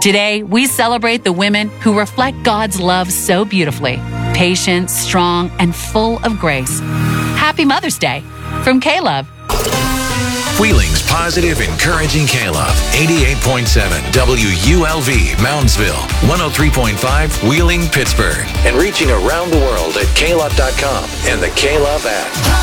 Today, we celebrate the women who reflect God's love so beautifully, patient, strong, and full of grace. Happy Mother's Day from K-Love. Wheeling's positive, encouraging K-Love. 88.7 WULV, Moundsville. 103.5 Wheeling, Pittsburgh. And reaching around the world at klove.com and the K-Love app.